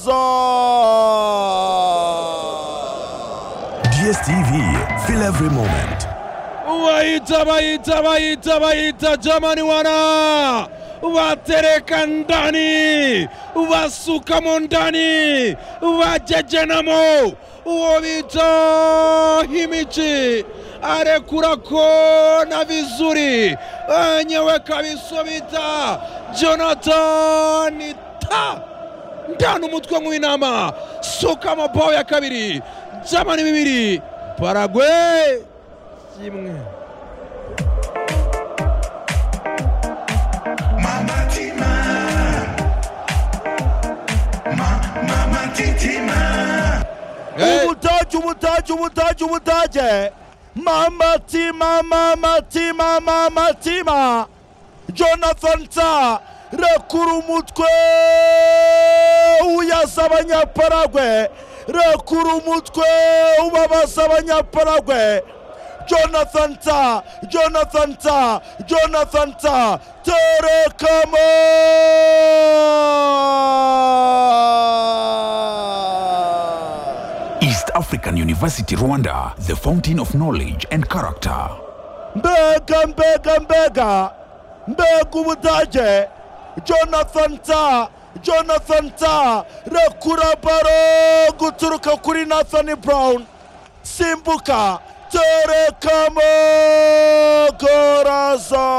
Goraza. DSTV, feel every moment. Waita Germany wana watereka ndani wasukamo ndani wajejenamo uwo bita Himichi arekurako na vizuri enyewe kabisa bita Jonathan ta ndani umutwe nk'inama suka amabao ya kabiri Germany 2 Paraguay kimwe. Ubutaje Mamatima Jonathan Ta rekura umutwe uyasa abanyaparagwe rekura umutwe ubabaza abanyaparagwe Jonathan Ta terekamo East African University Rwanda, the fountain of knowledge and character. Mbega ubutaje Jonathan Ta rekura baro guturuka kuri Nathan Brown simbuka terekamo Goraza.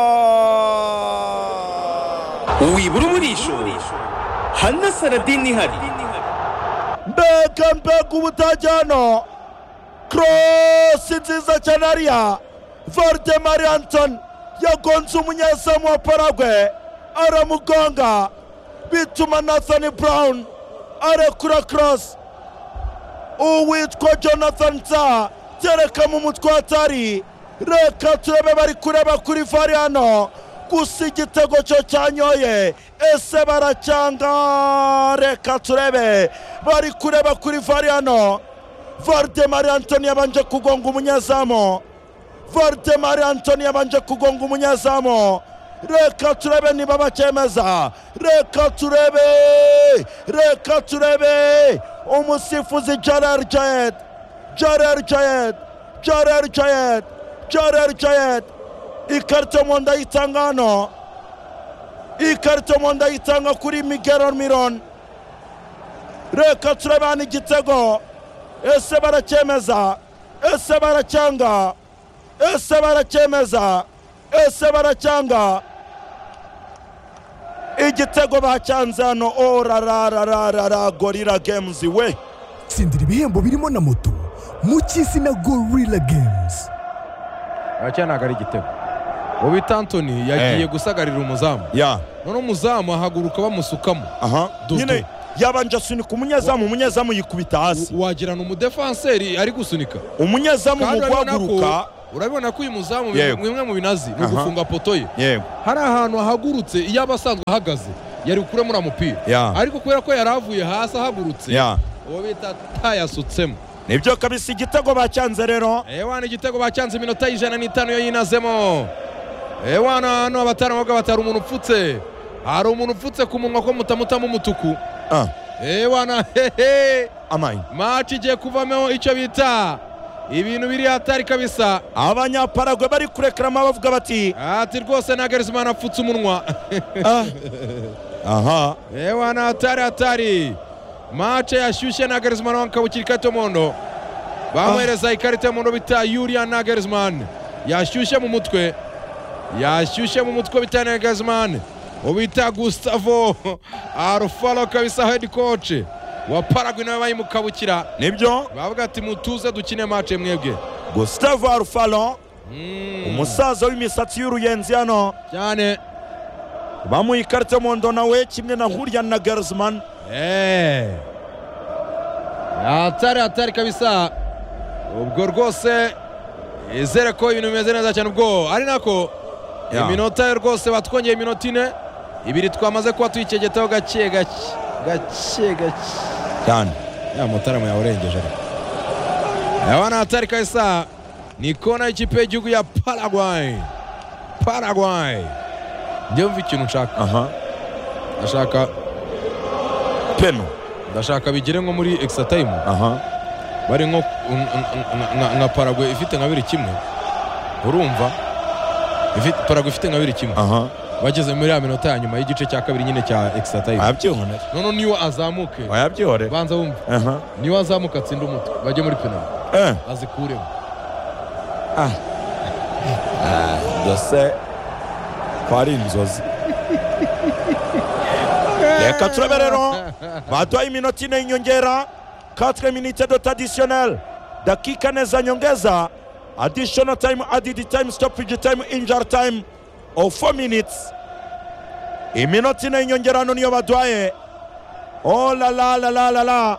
Wibura umurisho Hana Saradini hari mbega ubutajyano cross nziza cyane ariya Valdemar Anton yagonze umunyezamu wa Paraguay aramugonga bituma Nathan Brown arekura cross uwitwa Jonathan Ta tereka mu mutwe atari reka turebe bari kureba kuri Variano gusa igitego cyo cyanyoye ese baracyanga reka turebe bari kureba kuri Variano Valdemar Anton yabanje kugonga umunyezamu reka turebe niba bacyemeza reka turebe umusifuzi Jarel Jayed ikarito monda yitanga kuri Miguel Almiron reka turebe igitego ese baracyemeza ese baracyanga igitego bacyanze hano orarararara Gorilla Games we tsindira ibihembo birimo na moto mu cy'isi na Gorilla Games. Acyanaga ari igitego Bobby Anthony yagiye gusagarira umuzamu none umuzamu ahaguruka bamusukamo nyine yabanje asunika umunyezamu yikubita hasi wagirana umudefenseri ari gusunika umunyezamu mu guhaguruka urabibona ko uyu muzamu mwimwe mu binazi no gufunga poto ye hari ahantu ahagurutse iyo abasanzwe ahagaze yari kure muri amupira ariko kubera ko yaravuye hasi ahagurutse uwo bita tayasutsemo nibyo kabisa igitego bacyanze rero ewana igitego bacyanze iminota 105 yo yinazemo ewana hano abataramoga batari umuntu upfutse hari umuntu upfutse ku munwa ko mutamutamo umutuku ewana amayi match igiye kuvamo icyo bita ibintu biri hatari kabisa abanyaparagwe bari kurekrama bavuga bati ati rwose Nagelsmann apfutse umunwa ewana hatari match yashyushye Nagelsmann wankabukira ikato mondo bamwereza ikarita y'umuhondo bita Julian Nagelsmann yashyushye mu mutwe bita Nagelsmann ubita Gustavo Alfaro kabisa head coach wa Paraguay nawe bayimukabukira nibyo bavuga ati mutuze dukine match mwebwe Gustavo Alfaro umusaza w'imisatsi y'uruyenzi hano cyane bamuha ikarita y'umuhondo nawe kimwe na Julian Nagelsmann hatari kabisa ubwo rwose izere ko ibintu bimeze neza cyane ubwo ari nako iminota rwose batwongeye iminota 4 ibiri twamaze kuba tuyikegetaho gake cyane ya mutara mu yarengeje abana hatari kabisa ni kona y'ikipe y'igihugu ya Paraguay ndio mva ikintu nshaka ashaka peno ndashaka bigire nko muri extra time bari nko nka Paraguay ifite nka 2-1 urumva Paraguay ifite nka 2-1 bageze muri ya minota ya nyuma y'igice cya kabiri nyine cya extra time abyihorera none niyo azamuke wayabyihorera banza wumva niyo azamuka atsinda umutwe bajye muri penalty azikuremo byose kwari inzozi reka turabe rero baduhaye iminota ine y'inyongera 4 minutes d'additionnel dakika neza nyongeza additional time added time stoppage time injury time of 4 minutes iminota ine y'inyongera hano niyo baduhaye oh la la la la la la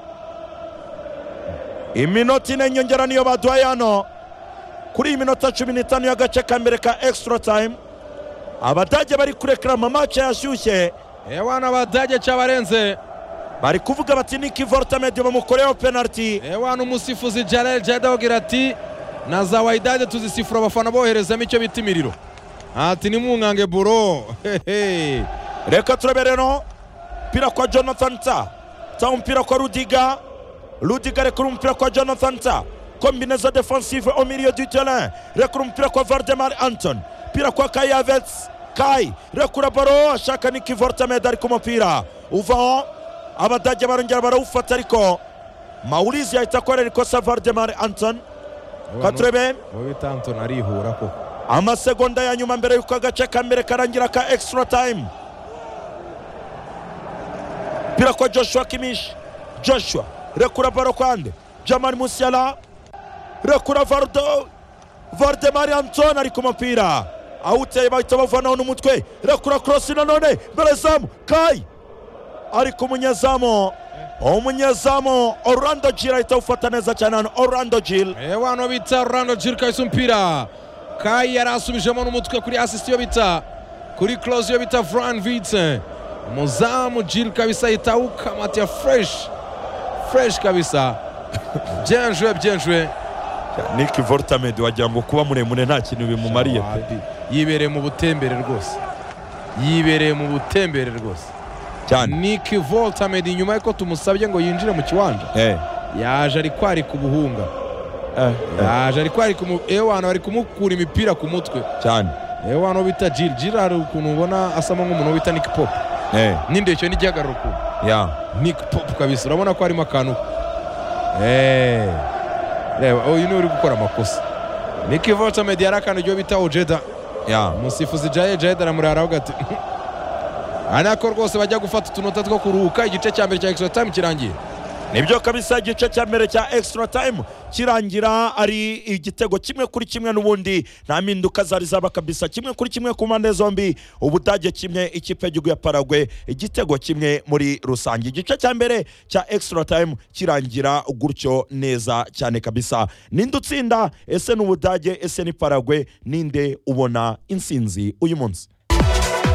iminota ine y'inyongera niyo baduhaye hano kuri iminota 15 y'agace ka mbere ka extra time abadage bari kureklama match yashyushye ewana abadage cyabarenze bari kuvuga bati Nicky Vortamed bamukoreho penalty ewana umusifuzi Jalel Jada ogira ati na za Wydad tuzisifura abafana boherezamo icyo bita imiriro ati ni mungange buro reka turabe rero mpira kwa Jonathan ta mpira kwa Rudiga rekura mpira kwa Jonathan ta combinaison défensive au milieu du terrain rekura mpira kwa Valdemar Anton mpira kwa Kai Havertz rekura baro ashaka Nicky Vortamed ari ku mupira uvaho abadage barongera barawufata ariko Maurice yahita akorera ikosa Valdemar Anton katurebe wita Anton arihura ko amasegonda ya nyuma mbere y'uko agace ka mbere karangira ka extra time mpira kwa Joshua Kimmich rekura baro kwande Jamal Musiala rekura Valdemar Anton ari ku mupira awuteye bahita bavanaho n'umutwe rekura cross nanone mbere zamu Kai ariko umunyezamu Orlando Gil ahita ufata neza cyane hano Orlando Gil wano bita Orlando Gil kahise umupira Kai yarasubijemo n'umutwe kuri assist yo bita kuri close yo bita Van Vitze umuzamu Gil kabisa ahita ukamata fresh kabisa bien joué Nicky Vortamed wagira ngo kuba muremure nta kintu bimumariye yibereye mu butembere rwose cyane Nicky Vortamed nyuma yuko tumusabye ngo yinjire mu kiwanja yaje ari kwari ku buhunga yaje ari kwari ewana bari kumukura imipira ku mutwe cyane ewana bita Gil hari ukuntu ubona asama nk'umuntu bita Nick Pop n'indeshyo n'igihagararo ku Nick Pop kabisa urabona ko harimo akantu reba uyu ni uri gukora amakosa Nicky Vortamed yarakana ibyo bita Ojeda umusifuzi Jayed aramurara ati anako rwose bajya gufata utunota two kuruhuka igice cya mbere cya extra time kirangiye nibyo kabisa igice cya mbere cya extra time kirangira ari igitego 1-1 n'ubundi nta mpinduka zari zaba kabisa 1-1 ku mpande zombi Ubudage 1 ikipe y'igihugu ya Paraguay igitego 1 muri rusange igice cya mbere cya extra time kirangira gutyo neza cyane kabisa ninde utsinda ese n'Ubudage ese ni Paraguay ninde ubona insinzi uyu munsi